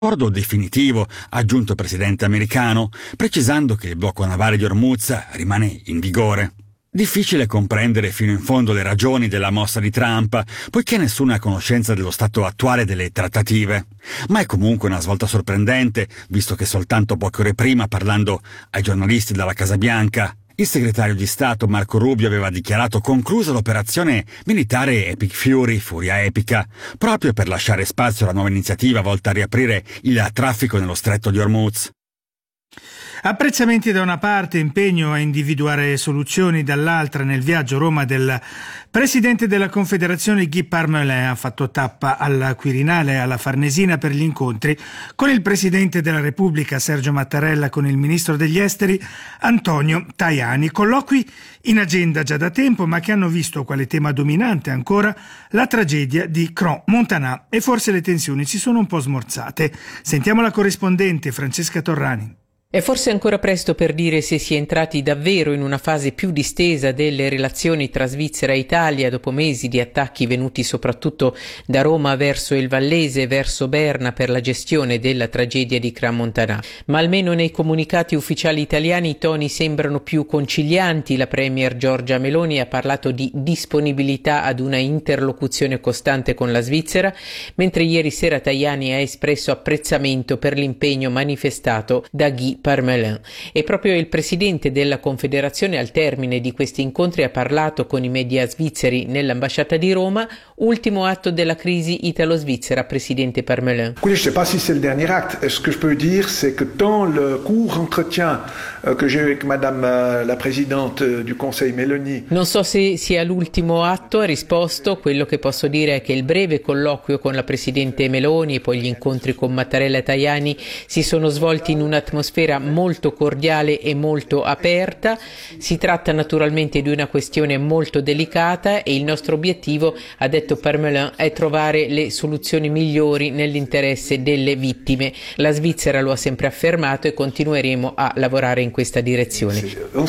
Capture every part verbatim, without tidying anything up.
accordo definitivo, ha aggiunto il presidente americano, precisando che il blocco navale di Hormuz rimane in vigore. Difficile comprendere fino in fondo le ragioni della mossa di Trump, poiché nessuno ha conoscenza dello stato attuale delle trattative. Ma è comunque una svolta sorprendente, visto che soltanto poche ore prima, parlando ai giornalisti dalla Casa Bianca, il segretario di Stato Marco Rubio aveva dichiarato conclusa l'operazione militare Epic Fury, Furia Epica, proprio per lasciare spazio alla nuova iniziativa volta a riaprire il traffico nello stretto di Hormuz. Apprezzamenti da una parte, impegno a individuare soluzioni dall'altra. Nel viaggio a Roma del presidente della Confederazione Guy Parmelin ha fatto tappa al Quirinale e alla Farnesina per gli incontri con il presidente della Repubblica Sergio Mattarella, con il ministro degli esteri Antonio Tajani. Colloqui in agenda già da tempo, ma che hanno visto quale tema dominante ancora la tragedia di Crans-Montana, e forse le tensioni si sono un po' smorzate. Sentiamo la corrispondente Francesca Torrani. È forse ancora presto per dire se si è entrati davvero in una fase più distesa delle relazioni tra Svizzera e Italia dopo mesi di attacchi venuti soprattutto da Roma verso il Vallese e verso Berna per la gestione della tragedia di Crans-Montana. Ma almeno nei comunicati ufficiali italiani i toni sembrano più concilianti. La premier Giorgia Meloni ha parlato di disponibilità ad una interlocuzione costante con la Svizzera, mentre ieri sera Tajani ha espresso apprezzamento per l'impegno manifestato da Guy Parmelin. E proprio il presidente della Confederazione al termine di questi incontri ha parlato con i media svizzeri nell'ambasciata di Roma. Ultimo atto della crisi italo-svizzera, presidente Parmelin. Je ne sais pas si c'est le dernier acte. Ce que je peux dire, c'est que tant le court entretien que j'ai eu avec madame la présidente du Conseil Meloni. Non so se sia l'ultimo atto, ha risposto. Quello che posso dire è che il breve colloquio con la presidente Meloni e poi gli incontri con Mattarella e Tajani si sono svolti in un'atmosfera molto cordiale e molto aperta. Si tratta naturalmente di una questione molto delicata e il nostro obiettivo, ha detto Parmelin, è trovare le soluzioni migliori nell'interesse delle vittime. La Svizzera lo ha sempre affermato e continueremo a lavorare in questa direzione.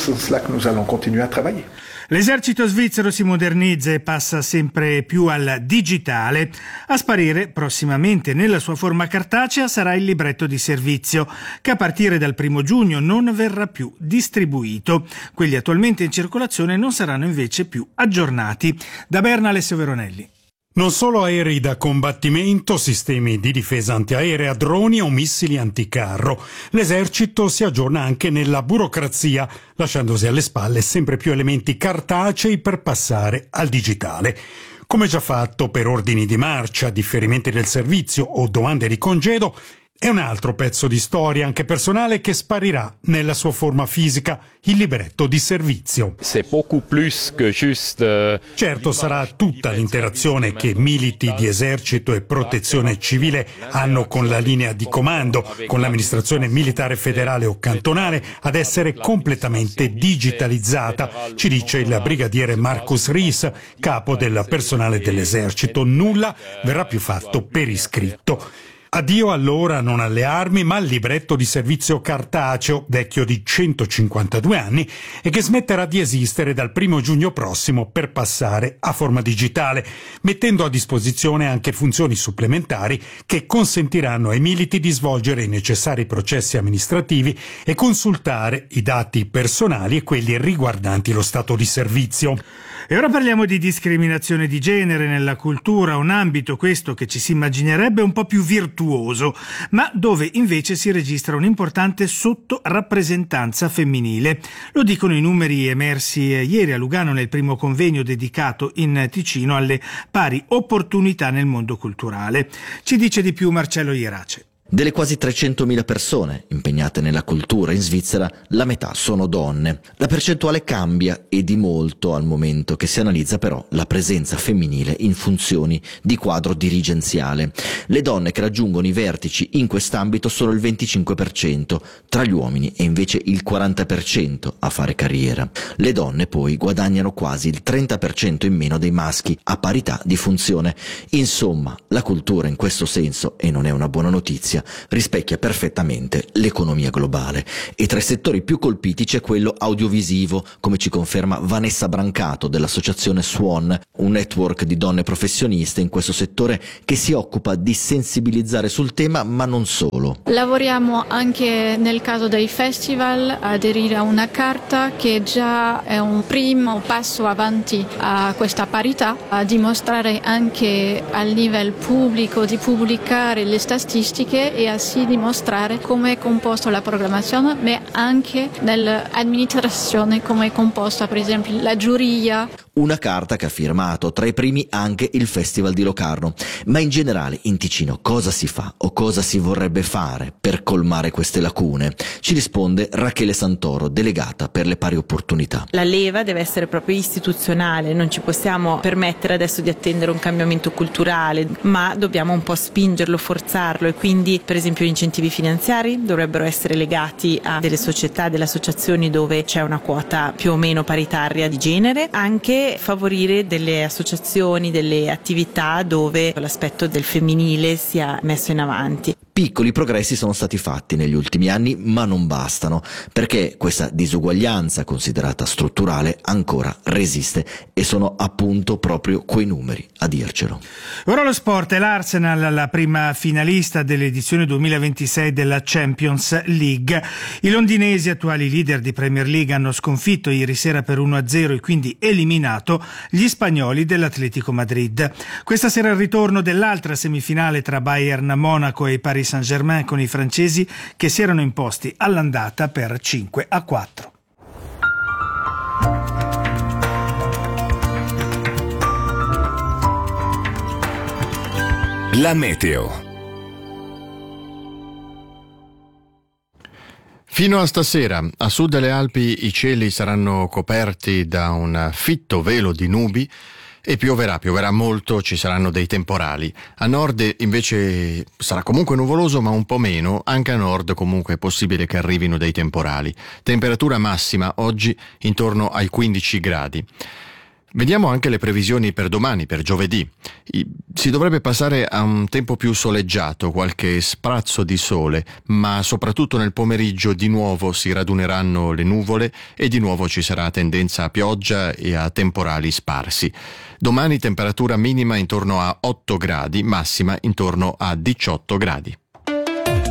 L'esercito svizzero si modernizza e passa sempre più al digitale. A sparire prossimamente nella sua forma cartacea sarà il libretto di servizio, che a partire dal primo giugno non verrà più distribuito. Quelli attualmente in circolazione non saranno invece più aggiornati. Da Berna, Alessio Veronelli. Non solo aerei da combattimento, sistemi di difesa antiaerea, droni o missili anticarro. L'esercito si aggiorna anche nella burocrazia, lasciandosi alle spalle sempre più elementi cartacei per passare al digitale. Come già fatto per ordini di marcia, differimenti del servizio o domande di congedo, è un altro pezzo di storia, anche personale, che sparirà nella sua forma fisica, il libretto di servizio. Certo, sarà tutta l'interazione che militi di esercito e protezione civile hanno con la linea di comando, con l'amministrazione militare federale o cantonale, ad essere completamente digitalizzata, ci dice il brigadiere Marcus Ries, capo del personale dell'esercito. Nulla verrà più fatto per iscritto. Addio allora non alle armi, ma al libretto di servizio cartaceo, vecchio di centocinquantadue anni, e che smetterà di esistere dal primo giugno prossimo per passare a forma digitale, mettendo a disposizione anche funzioni supplementari che consentiranno ai militi di svolgere i necessari processi amministrativi e consultare i dati personali e quelli riguardanti lo stato di servizio. E ora parliamo di discriminazione di genere nella cultura, un ambito questo che ci si immaginerebbe un po' più virtuoso, ma dove invece si registra un'importante sottorappresentanza femminile. Lo dicono i numeri emersi ieri a Lugano nel primo convegno dedicato in Ticino alle pari opportunità nel mondo culturale. Ci dice di più Marcello Ierace. Delle quasi trecentomila persone impegnate nella cultura in Svizzera, la metà sono donne. La percentuale cambia e di molto al momento che si analizza però la presenza femminile in funzioni di quadro dirigenziale. Le donne che raggiungono i vertici in quest'ambito sono il venticinque per cento, tra gli uomini è invece il quaranta per cento a fare carriera. Le donne poi guadagnano quasi il trenta per cento in meno dei maschi a parità di funzione. Insomma, la cultura in questo senso, e non è una buona notizia, l'Italia rispecchia perfettamente l'economia globale e tra i settori più colpiti c'è quello audiovisivo, come ci conferma Vanessa Brancato dell'associazione Swan, un network di donne professioniste in questo settore che si occupa di sensibilizzare sul tema, ma non solo. Lavoriamo anche nel caso dei festival, aderire a una carta che già è un primo passo avanti a questa parità, a dimostrare anche al livello pubblico di pubblicare le statistiche e così dimostrare come è composta la programmazione, ma anche nell'amministrazione come è composta per esempio la giuria. Una carta che ha firmato tra i primi anche il Festival di Locarno. Ma in generale in Ticino cosa si fa o cosa si vorrebbe fare per colmare queste lacune? Ci risponde Rachele Santoro, delegata per le pari opportunità. La leva deve essere proprio istituzionale, non ci possiamo permettere adesso di attendere un cambiamento culturale, ma dobbiamo un po' spingerlo, forzarlo, e quindi per esempio gli incentivi finanziari dovrebbero essere legati a delle società, delle associazioni dove c'è una quota più o meno paritaria di genere, anche favorire delle associazioni, delle attività dove l'aspetto del femminile sia messo in avanti. Piccoli progressi sono stati fatti negli ultimi anni, ma non bastano, perché questa disuguaglianza considerata strutturale ancora resiste e sono appunto proprio quei numeri a dircelo. Ora lo sport. È l'Arsenal la prima finalista dell'edizione duemilaventisei della Champions League. I londinesi, attuali leader di Premier League, hanno sconfitto ieri sera per uno a zero e quindi eliminato gli spagnoli dell'Atletico Madrid. Questa sera il ritorno dell'altra semifinale tra Bayern Monaco e Paris Saint-Germain, con i francesi che si erano imposti all'andata per cinque a quattro. La meteo. Fino a stasera, a sud delle Alpi i cieli saranno coperti da un fitto velo di nubi e pioverà, pioverà molto, ci saranno dei temporali. A nord invece sarà comunque nuvoloso, ma un po' meno, anche a nord comunque è possibile che arrivino dei temporali. Temperatura massima oggi intorno ai quindici gradi. Vediamo anche le previsioni per domani, per giovedì. Si dovrebbe passare a un tempo più soleggiato, qualche sprazzo di sole, ma soprattutto nel pomeriggio di nuovo si raduneranno le nuvole e di nuovo ci sarà tendenza a pioggia e a temporali sparsi. Domani temperatura minima intorno a otto gradi, massima intorno a diciotto gradi.